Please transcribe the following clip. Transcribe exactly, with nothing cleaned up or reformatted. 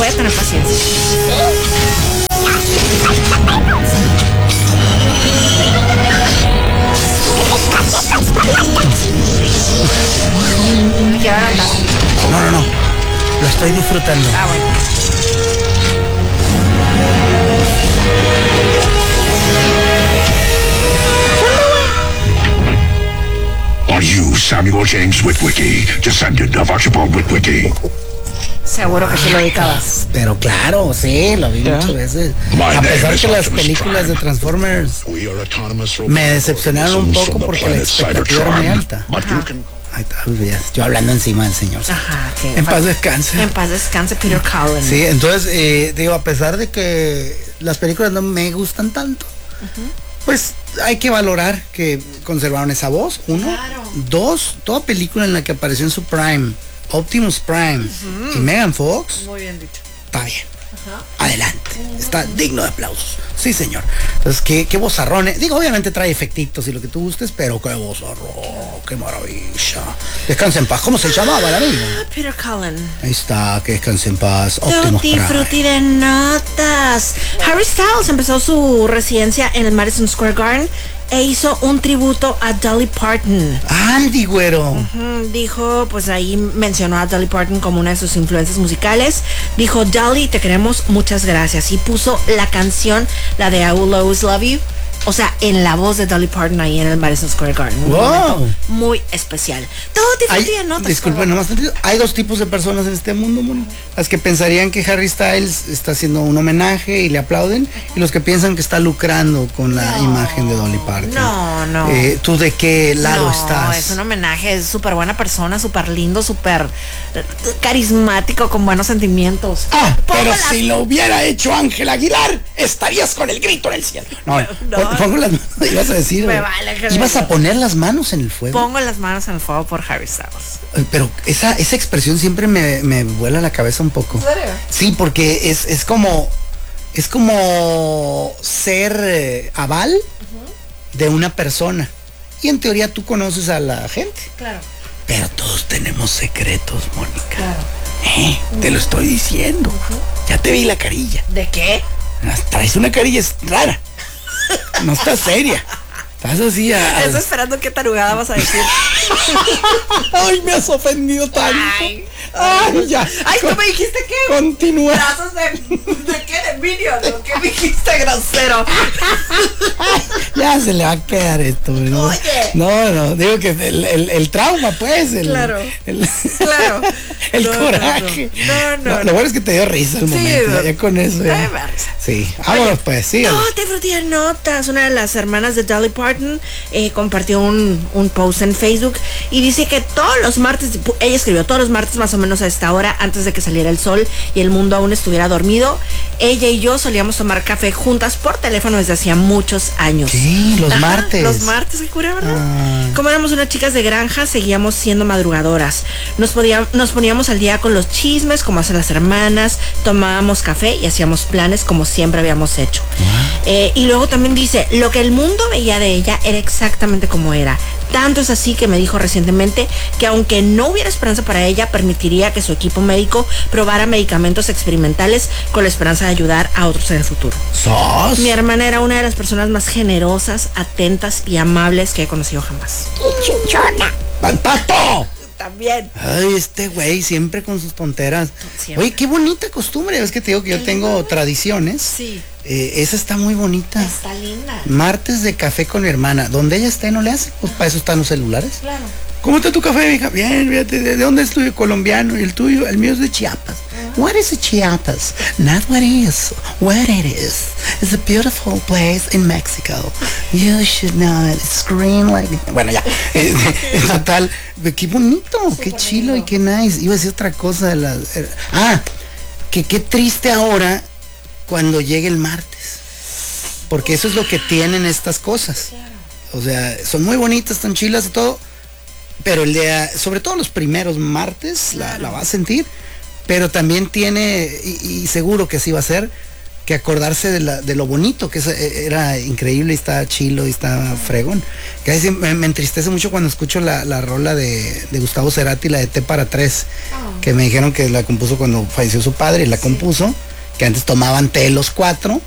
Voy a tener paciencia. No, no, no. Lo estoy disfrutando. Ah, bueno. Are you Samuel James Witwicky, descendant of Archibald Witwicky? Seguro que sí lo dedicabas. Pero claro, sí, lo vi ¿Ya? muchas veces. My A name pesar is que las Optimus películas de Prime. Transformers We are autonomous me robots decepcionaron un poco from the porque la planet expectativa era muy Cybertron. alta. But you can Ay, tal, ya, yo hablando encima del señor. Ajá, que En paz descanse. En paz descanse Peter Cullen. Sí, entonces, eh, digo, a pesar de que las películas no me gustan tanto, pues hay que valorar que conservaron esa voz, uno. Claro. Dos, toda película en la que apareció en su prime, Optimus Prime y Megan Fox, Muy bien dicho. está bien. Adelante, está digno de aplausos. Sí, señor. Entonces, qué, qué vozarrón. eh. Digo, obviamente trae efectitos y lo que tú gustes, pero qué vozarrón, qué maravilla. Descansa en paz. ¿Cómo se llamaba el amigo? Ah, Peter Cullen. Ahí está, que descanse en paz. Optimus Tutti Prime. frutti de notas. Harry Styles empezó su residencia en el Madison Square Garden e hizo un tributo a Dolly Parton. Andy, güero. Mm, Dijo, pues ahí mencionó a Dolly Parton como una de sus influencias musicales. Dijo, Dolly, te queremos, muchas gracias. Y puso la canción, la de I Will Always Love You, o sea, en la voz de Dolly Parton ahí en el Madison Square Garden. Un Wow. momento muy especial. Todo Hay, tipo de notas. disculpen, nomás tantito. Hay dos tipos de personas en este mundo, Moni. Las que pensarían que Harry Styles está haciendo un homenaje y le aplauden, y los que piensan que está lucrando con la No, imagen de Dolly Parton. no, no. Eh, ¿Tú de qué lado no, estás? es un homenaje, es súper buena persona, súper lindo, súper eh, carismático, con buenos sentimientos. Ah, pero Pongo las- si lo hubiera hecho Ángel Aguilar, estarías con el grito en el cielo. No, No. pon- pongo las manos, ibas a decir. Me eh, vale, Ángel ibas a Aguilar. poner las manos en el fuego. Pongo las manos en el fuego por Harry Styles. Eh, Pero esa, esa expresión siempre me, me vuela la cabeza un poco. ¿En serio? Sí, porque es, es como es como ser eh, aval de una persona. Y en teoría tú conoces a la gente. Claro, Pero todos tenemos secretos, Mónica. claro. Eh, te lo estoy diciendo. Ya te vi la carilla. ¿De qué? Traes una carilla es rara. No estás seria. Estás así a... a- Estoy esperando qué tarugada vas a decir. Ay, me has ofendido tanto. Ay. Ay, ya. Ay, ¿tú me dijiste qué? Continúa. Brazos de... ¿De qué? ¿De Minion? ¿O qué me dijiste, grosero? Ya se le va a quedar esto, ¿no? Oye. No, no, digo que el, el, el trauma, pues. El, Claro. El, Claro. el No, no, coraje. no. No, no, Lo no. bueno es que te dio risa el Sí, momento. no. Ya con eso. ya. Ay, me da risa. Sí. Vámonos, pues, sí. No, te frutí de notas. Una de las hermanas de Dolly Parton eh, compartió un, un post en Facebook y dice que todos los martes, ella escribió todos los martes más o menos a esta hora, antes de que saliera el sol y el mundo aún estuviera dormido, ella y yo solíamos tomar café juntas por teléfono desde hacía muchos años. Sí, los Ajá, martes. Los martes, qué cura, ¿verdad? Ah. Como éramos unas chicas de granja, seguíamos siendo madrugadoras. Nos, podía- nos poníamos al día con los chismes, como hacen las hermanas, tomábamos café y hacíamos planes como siempre habíamos hecho. Eh, y luego también dice, lo que el mundo veía de ella era exactamente como era. Tanto es así que me dijo recientemente que aunque no hubiera esperanza para ella, permitiría que su equipo médico probara medicamentos experimentales con la esperanza de ayudar a otros en el futuro. ¿Sos? Mi hermana era una de las personas más generosas, atentas y amables que he conocido jamás. ¡Pato! También. Ay, este güey siempre con sus tonteras. Siempre. Oye, qué bonita costumbre. Es que te digo que yo tengo tradiciones. Sí. Eh, esa está muy bonita. Está linda. Martes de café con mi hermana. Donde ella esté, no le hace. Pues para eso están los celulares. Claro. ¿Cómo está tu café, hija? Bien, fíjate. ¿De de dónde es tuyo? Colombiano. ¿Y el tuyo? El mío es de Chiapas. What is a Chiapas? Not what is. What it is. It's a beautiful place in Mexico. You should know it. It's green like... Bueno, ya. Eh, eh, total. Qué bonito. Qué chilo y qué nice. Iba a decir otra cosa. De la, eh, ah, que qué triste ahora cuando llegue el martes. Porque eso es lo que tienen estas cosas. O sea, son muy bonitas, están chilas y todo. Pero el día, sobre todo los primeros martes, la, la va a sentir. Pero también tiene, y, y seguro que así va a ser, que acordarse de, la, de lo bonito, que es, era increíble y está chilo y está fregón. Que a veces me, me entristece mucho cuando escucho la, la rola de, de Gustavo Cerati, la de Té para tres, oh. que me dijeron que la compuso cuando falleció su padre y la sí. compuso, que antes tomaban té los cuatro